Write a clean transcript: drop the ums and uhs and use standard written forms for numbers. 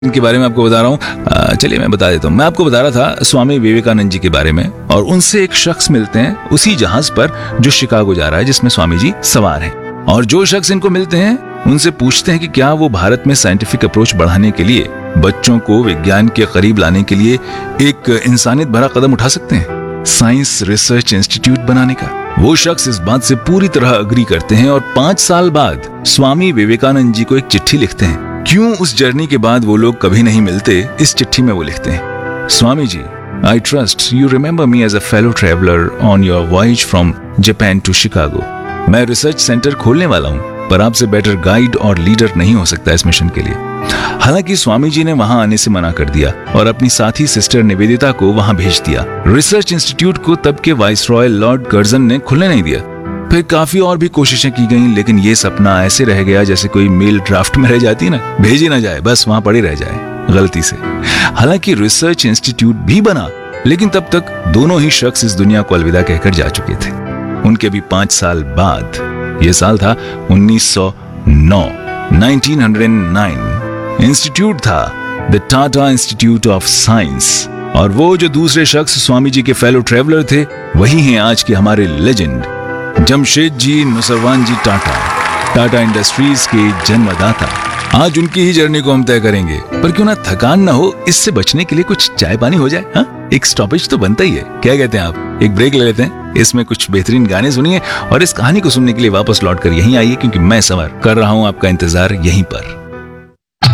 इनके बारे में आपको बता रहा हूँ। चलिए मैं बता देता हूँ। मैं आपको बता रहा था स्वामी विवेकानंद जी के बारे में, और उनसे एक शख्स मिलते हैं उसी जहाज पर जो शिकागो जा रहा है, जिसमें स्वामी जी सवार हैं। और जो शख्स इनको मिलते हैं उनसे पूछते हैं कि क्या वो भारत में साइंटिफिक अप्रोच बढ़ाने के लिए, बच्चों को विज्ञान के करीब लाने के लिए एक इंसानियत भरा कदम उठा सकते हैं, साइंस रिसर्च इंस्टीट्यूट बनाने का। वो शख्स इस बात से पूरी तरह अग्री करते हैं और 5 साल बाद स्वामी विवेकानंद जी को एक चिट्ठी लिखते हैं। क्यों उस जर्नी के बाद वो लोग कभी नहीं मिलते, इस चिट्ठी में वो लिखते हैं, Swami ji, I trust you remember me as a fellow traveler on your voyage from Japan to Chicago. मैं रिसर्च सेंटर खोलने वाला हूँ, पर आपसे बेटर गाइड और लीडर नहीं हो सकता इस मिशन के लिए। हालांकि स्वामी जी ने वहां आने से मना कर दिया और अपनी साथी सिस्टर निवेदिता को वहां भेज दिया। रिसर्च इंस्टीट्यूट को तब के वाइसरॉय लॉर्ड कर्जन ने खुलने नहीं दिया। फिर काफी और भी कोशिशें की गईं, लेकिन ये सपना ऐसे रह गया जैसे कोई मेल ड्राफ्ट में रह जाती है ना, भेजी ना जाए, बस वहां पड़ी रह जाए गलती से। हालांकि रिसर्च इंस्टीट्यूट भी बना, लेकिन तब तक दोनों ही शख्स इस दुनिया को अलविदा कहकर जा चुके थे। उनके भी 5 साल बाद, ये साल था 1909, 1909, इंस्टीट्यूट था the Tata institute of science. और वो जो दूसरे शख्स स्वामी जी के फेलो ट्रेवलर थे, वही हैं आज के हमारे लेजेंड जमशेद जी नुसरवान जी टाटा, टाटा इंडस्ट्रीज के जन्मदाता। आज उनकी ही जर्नी को हम तय करेंगे, पर क्यों ना थकान ना हो, इससे बचने के लिए कुछ चाय पानी हो जाए। हाँ, एक स्टॉपेज तो बनता ही है, क्या कहते हैं आप? एक ब्रेक ले लेते हैं, इसमें कुछ बेहतरीन गाने सुनिए और इस कहानी को सुनने के लिए वापस लौट कर यहीं आइए, क्योंकि मैं सवार कर रहा हूं आपका इंतजार यहीं पर।